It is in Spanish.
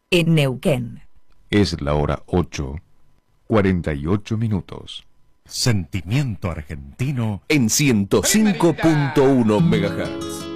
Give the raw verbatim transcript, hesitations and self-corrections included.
en Neuquén. Es la hora ocho, cuarenta y ocho minutos. Sentimiento argentino en ciento cinco punto uno megahertz.